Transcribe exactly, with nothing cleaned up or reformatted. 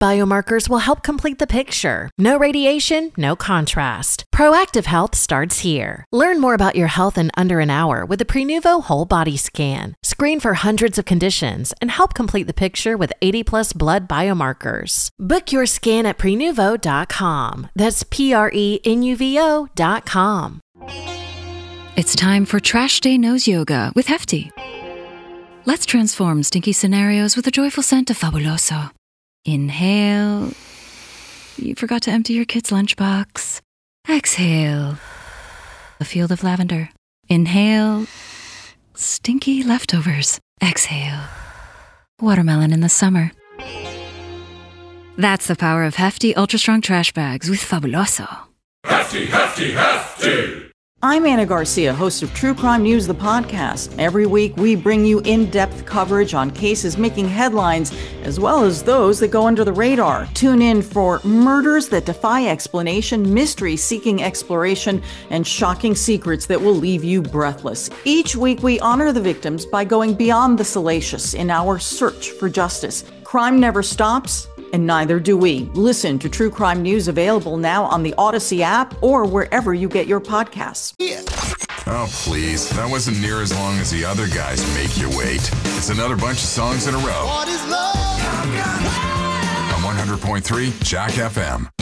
Biomarkers will help complete the picture. No radiation, no contrast. Proactive Health starts here. Learn more about your health in under an hour with the Prenuvo Whole Body Scan. Screen for hundreds of conditions and help complete the picture with eighty plus blood biomarkers. Book your scan at prenuvo dot com. That's P R E N U V O dot com. It's time for Trash Day Nose Yoga with Hefty. Let's transform stinky scenarios with the joyful scent of Fabuloso. Inhale. You forgot to empty your kid's lunchbox. Exhale. A field of lavender. Inhale. Stinky leftovers. Exhale. Watermelon in the summer. That's the power of Hefty Ultra Strong Trash Bags with Fabuloso. Hefty, hefty, hefty! I'm Anna Garcia, host of True Crime News, the podcast. Every week, we bring you in-depth coverage on cases making headlines, as well as those that go under the radar. Tune in for murders that defy explanation, mysteries seeking exploration, and shocking secrets that will leave you breathless. Each week, we honor the victims by going beyond the salacious in our search for justice. Crime never stops, and neither do we. Listen to True Crime News, available now on the Odyssey app or wherever you get your podcasts. Oh, please. That wasn't near as long as the other guys make you wait. It's another bunch of songs in a row. What is love? On one hundred point three Jack F M.